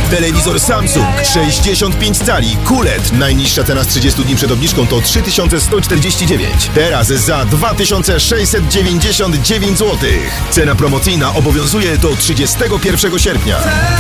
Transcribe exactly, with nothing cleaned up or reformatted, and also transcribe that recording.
Telewizor Samsung sześćdziesiąt pięć cali Q L E D. Najniższa cena z trzydziestu dni przed obniżką to trzy tysiące sto czterdzieści dziewięć. Teraz za dwa tysiące sześćset dziewięćdziesiąt dziewięć złotych. Cena promocyjna obowiązuje do trzydziestego pierwszego sierpnia.